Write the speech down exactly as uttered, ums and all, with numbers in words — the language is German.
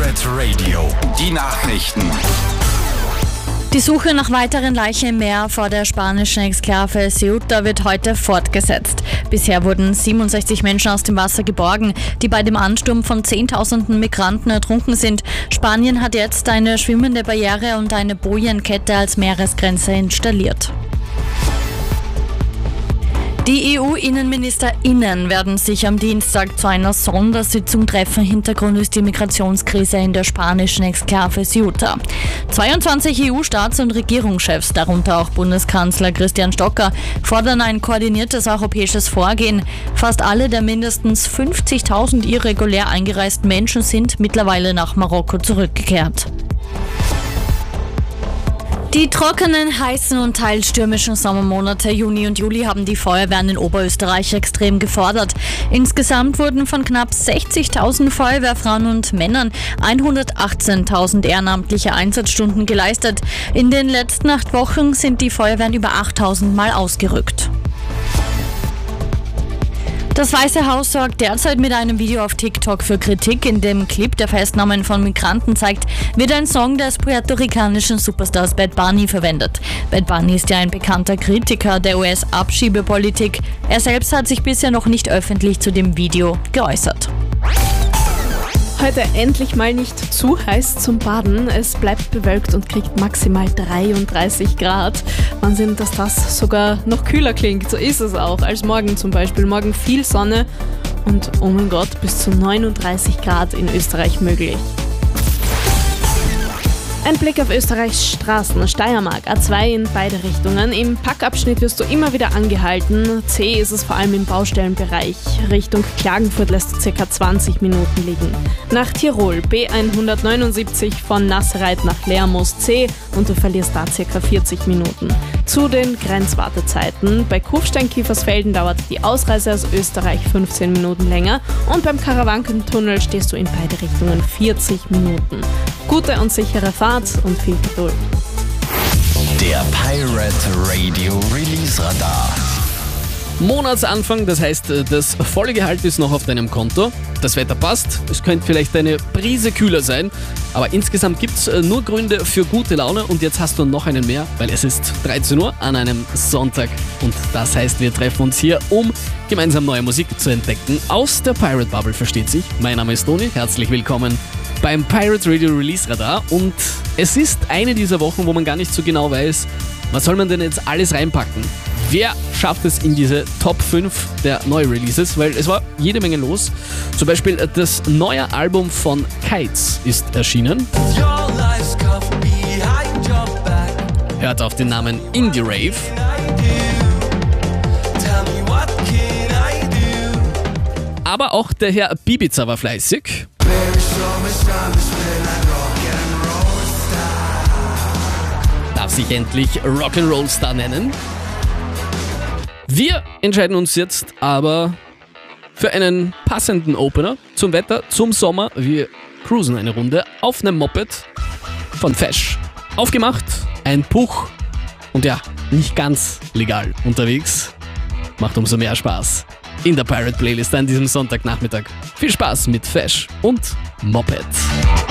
Pirate Radio, die Nachrichten. Die Suche nach weiteren Leichen im Meer vor der spanischen Exklave Ceuta wird heute fortgesetzt. Bisher wurden siebenundsechzig Menschen aus dem Wasser geborgen, die bei dem Ansturm von Zehntausenden Migranten ertrunken sind. Spanien hat jetzt eine schwimmende Barriere und eine Bojenkette als Meeresgrenze installiert. Die E U-InnenministerInnen werden sich am Dienstag zu einer Sondersitzung treffen. Hintergrund ist die Migrationskrise in der spanischen Exklave Ceuta. zweiundzwanzig E U-Staats- und Regierungschefs, darunter auch Bundeskanzler Christian Stocker, fordern ein koordiniertes europäisches Vorgehen. Fast alle der mindestens fünfzigtausend irregulär eingereisten Menschen sind mittlerweile nach Marokko zurückgekehrt. Die trockenen, heißen und teils stürmischen Sommermonate Juni und Juli haben die Feuerwehren in Oberösterreich extrem gefordert. Insgesamt wurden von knapp sechzigtausend Feuerwehrfrauen und Männern hundertachtzehntausend ehrenamtliche Einsatzstunden geleistet. In den letzten acht Wochen sind die Feuerwehren über achttausend Mal ausgerückt. Das Weiße Haus sorgt derzeit mit einem Video auf TikTok für Kritik. In dem Clip, der Festnahmen von Migranten zeigt, wird ein Song des puerto-ricanischen Superstars Bad Bunny verwendet. Bad Bunny ist ja ein bekannter Kritiker der U S-Abschiebepolitik. Er selbst hat sich bisher noch nicht öffentlich zu dem Video geäußert. Heute endlich mal nicht zu heiß zum Baden. Es bleibt bewölkt und kriegt maximal dreiunddreißig Grad. Wahnsinn, dass das sogar noch kühler klingt. So ist es auch als morgen zum Beispiel. Morgen viel Sonne und, oh mein Gott, bis zu neununddreißig Grad in Österreich möglich. Ein Blick auf Österreichs Straßen. Steiermark, A zwei in beide Richtungen. Im Packabschnitt wirst du immer wieder angehalten. C ist es vor allem im Baustellenbereich. Richtung Klagenfurt lässt du ca. zwanzig Minuten liegen. Nach Tirol, B hundertneunundsiebzig von Nassereit nach Lermoos C und du verlierst da ca. vierzig Minuten. Zu den Grenzwartezeiten. Bei Kufstein-Kiefersfelden dauert die Ausreise aus Österreich fünfzehn Minuten länger und beim Karawankentunnel stehst du in beide Richtungen vierzig Minuten. Gute und sichere Fahrt und viel Geduld. Der Pirate Radio Release Radar. Monatsanfang, das heißt, das volle Gehalt ist noch auf deinem Konto. Das Wetter passt, es könnte vielleicht eine Prise kühler sein, aber insgesamt gibt es nur Gründe für gute Laune und jetzt hast du noch einen mehr, weil es ist dreizehn Uhr an einem Sonntag und das heißt, wir treffen uns hier, um gemeinsam neue Musik zu entdecken. Aus der Pirate Bubble, versteht sich. Mein Name ist Toni, herzlich willkommen beim Pirate Radio Release Radar und es ist eine dieser Wochen, wo man gar nicht so genau weiß, was soll man denn jetzt alles reinpacken? Wer schafft es in diese Top fünf der Neu-Releases? Weil es war jede Menge los. Zum Beispiel das neue Album von Kites ist erschienen. Hört auf den Namen Indie Rave. Aber auch der Herr Bibiza war fleißig. Darf sich endlich Rock'n'Roll-Star nennen. Wir entscheiden uns jetzt aber für einen passenden Opener zum Wetter, zum Sommer. Wir cruisen eine Runde auf einem Moped von Fesch. Aufgemacht, ein Puch und ja, nicht ganz legal unterwegs. Macht umso mehr Spaß. In der Pirate Playlist an diesem Sonntagnachmittag. Viel Spaß mit Fesch und Moped.